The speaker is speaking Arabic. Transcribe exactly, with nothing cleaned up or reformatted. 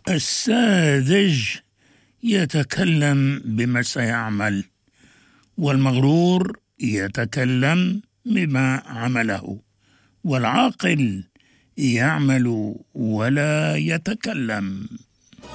الساذج يتكلم بما سيعمل، والمغرور يتكلم بما عمله، والعاقل يعمل ولا يتكلم.